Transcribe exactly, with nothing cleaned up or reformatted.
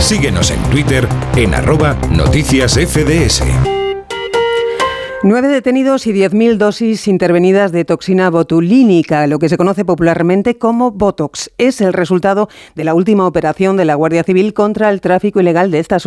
Síguenos en Twitter en arroba noticias F D S. Nueve detenidos y diez mil dosis intervenidas de toxina botulínica, lo que se conoce popularmente como Botox. Es el resultado de la última operación de la Guardia Civil contra el tráfico ilegal de estas